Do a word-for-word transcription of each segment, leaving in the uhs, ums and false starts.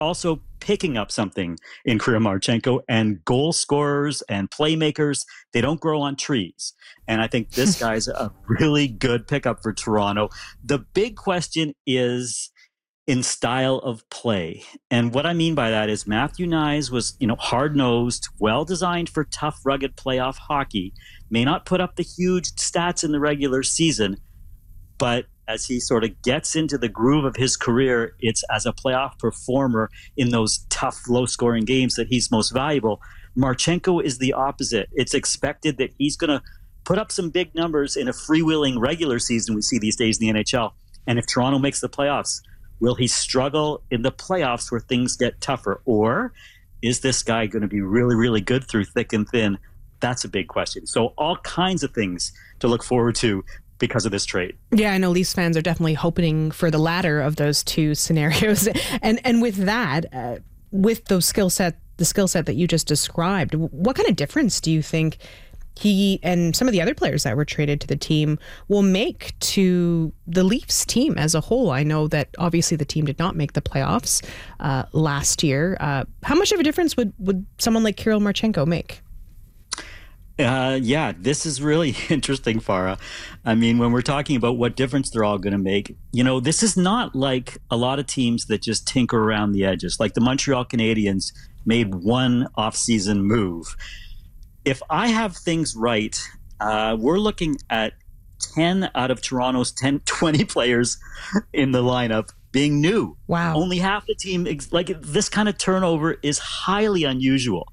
also picking up something in Kirill Marchenko, and goal scorers and playmakers, they don't grow on trees. And I think this guy's a really good pickup for Toronto. The big question is in style of play. And what I mean by that is Matthew Knies was, you know, hard-nosed, well-designed for tough, rugged playoff hockey, may not put up the huge stats in the regular season, but as he sort of gets into the groove of his career, it's as a playoff performer in those tough, low-scoring games that he's most valuable. Marchenko is the opposite. It's expected that he's going to put up some big numbers in a freewheeling regular season we see these days in the N H L. And if Toronto makes the playoffs, will he struggle in the playoffs where things get tougher? Or is this guy going to be really, really good through thick and thin? That's a big question. So all kinds of things to look forward to because of this trade. Yeah, I know Leafs fans are definitely hoping for the latter of those two scenarios. And and with that, uh, with those skill set, the skill set that you just described, what kind of difference do you think he and some of the other players that were traded to the team will make to the Leafs team as a whole? I know that obviously the team did not make the playoffs uh, last year. Uh, how much of a difference would, would someone like Kirill Marchenko make? Uh, yeah, this is really interesting, Farah. I mean, when we're talking about what difference they're all going to make, you know, this is not like a lot of teams that just tinker around the edges. Like the Montreal Canadiens made one off-season move. If I have things right, uh, we're looking at ten out of Toronto's ten, twenty players in the lineup being new. Wow. Only half the team, like this kind of turnover is highly unusual.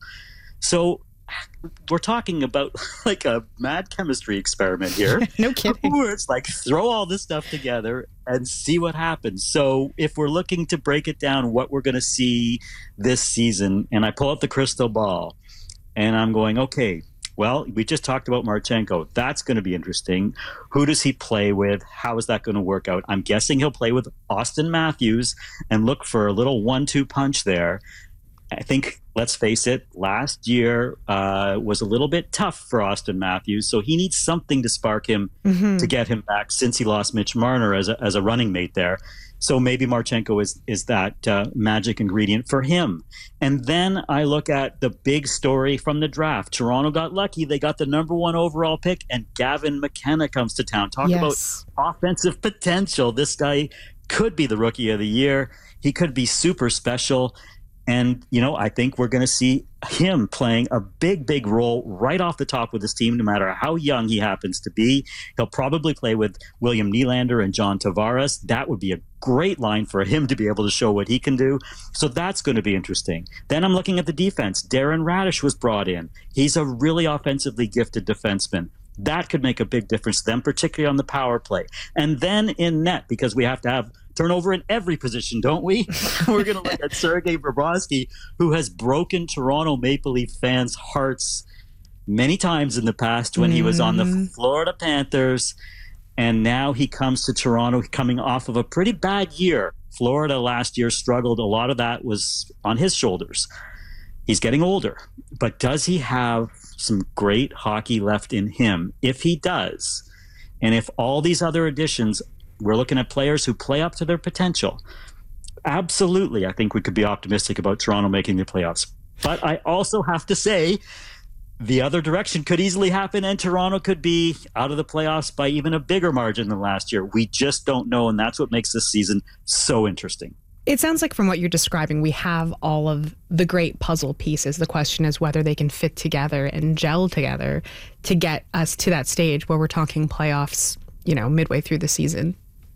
So we're talking about like a mad chemistry experiment here. No kidding. Where it's like throw all this stuff together and see what happens. So if we're looking to break it down, what we're going to see this season, and I pull out the crystal ball and I'm going, okay, well, we just talked about Marchenko. That's going to be interesting. Who does he play with? How is that going to work out? I'm guessing he'll play with Auston Matthews and look for a little one two punch there. I think, let's face it, last year uh, was a little bit tough for Auston Matthews, so he needs something to spark him mm-hmm. to get him back since he lost Mitch Marner as a, as a running mate there. So maybe Marchenko is, is that uh, magic ingredient for him. And then I look at the big story from the draft. Toronto got lucky. They got the number one overall pick, and Gavin McKenna comes to town. Talk yes. about offensive potential. This guy could be the rookie of the year. He could be super special. And, you know, I think we're going to see him playing a big, big role right off the top with this team, no matter how young he happens to be. He'll probably play with William Nylander and John Tavares. That would be a great line for him to be able to show what he can do. So that's going to be interesting. Then I'm looking at the defense. Darren Radish was brought in. He's a really offensively gifted defenseman. That could make a big difference to them, particularly on the power play. And then in net, because we have to have turnover in every position, don't we? We're going to look at Sergei Bobrovsky, who has broken Toronto Maple Leaf fans' hearts many times in the past when mm. he was on the Florida Panthers. And now he comes to Toronto coming off of a pretty bad year. Florida last year struggled. A lot of that was on his shoulders. He's getting older. But does he have some great hockey left in him? If he does, and if all these other additions, we're looking at players who play up to their potential, absolutely, I think we could be optimistic about Toronto making the playoffs. But I also have to say, the other direction could easily happen, and Toronto could be out of the playoffs by even a bigger margin than last year. We just don't know, and that's what makes this season so interesting. It sounds like from what you're describing, we have all of the great puzzle pieces. The question is whether they can fit together and gel together to get us to that stage where we're talking playoffs, you know, midway through the season.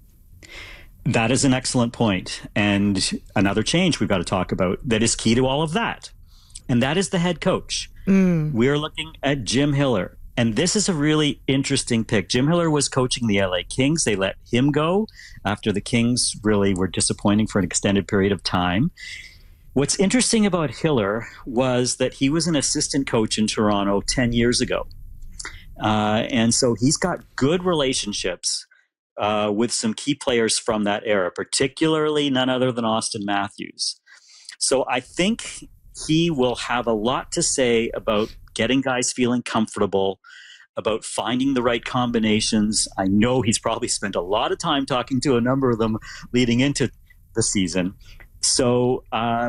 That is an excellent point. And another change we've got to talk about that is key to all of that. And that is the head coach. Mm. We're looking at Jim Hiller. And this is a really interesting pick. Jim Hiller was coaching the L A Kings. They let him go after the Kings really were disappointing for an extended period of time. What's interesting about Hiller was that he was an assistant coach in Toronto ten years ago. Uh, and so he's got good relationships uh, with some key players from that era, particularly none other than Auston Matthews. So I think he will have a lot to say about getting guys feeling comfortable, about finding the right combinations. I know he's probably spent a lot of time talking to a number of them leading into the season. So uh,